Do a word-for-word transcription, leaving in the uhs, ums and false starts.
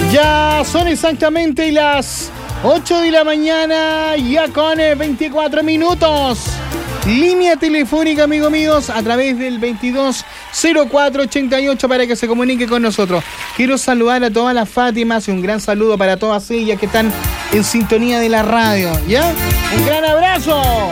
Ya son exactamente las ocho de la mañana, ya con veinticuatro minutos. Línea telefónica, amigos míos, a través del veintidós cero cuatro ochenta y ocho para que se comunique con nosotros. Quiero saludar a todas las Fátimas y un gran saludo para todas ellas que están en sintonía de la radio, ¿ya? ¡Un gran abrazo!